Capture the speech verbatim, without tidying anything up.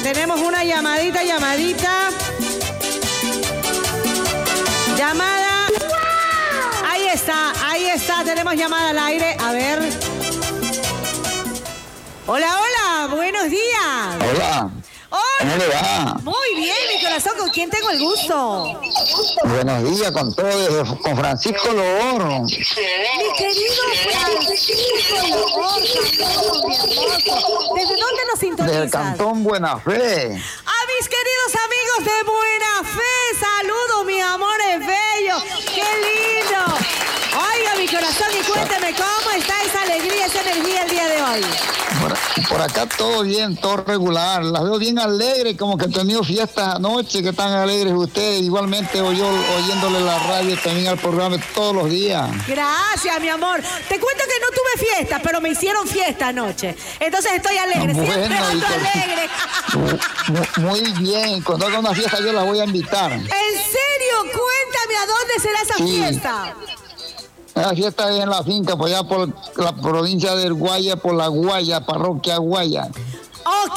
tenemos una llamadita, llamadita. Llamada. Ahí está, ahí está, tenemos llamada al aire. A ver. Hola, hola, buenos días. Hola. Hola. ¿Cómo le va? Muy bien, mi corazón, ¿con quién tengo el gusto? Buenos días con todos, con Francisco Loor. Mi querido Francisco Loor, saludos, mi hermoso. ¿Desde dónde nos sintonizas? Del Cantón Buena Fe. A mis queridos amigos de Buena Fe, saludos, mi amor, es bello. ¡Qué lindo! Oiga, mi corazón, y cuénteme, ¿cómo está esa alegría, esa energía el día de hoy? Por, por acá todo bien, todo regular. Las veo bien alegres, como que han tenido fiestas anoche, que están alegres ustedes. Igualmente yo oyéndole la radio también al programa todos los días. Gracias, mi amor. Te cuento que no tuve fiesta, pero me hicieron fiesta anoche. Entonces estoy alegre, Bueno, siempre ando con, alegre. Muy bien, cuando haga una fiesta yo las voy a invitar. ¿En serio? Cuéntame, ¿a dónde será esa Sí. fiesta? La fiesta es en la finca, por allá por la provincia del Guaya, por la Guaya, parroquia Guaya. Ok.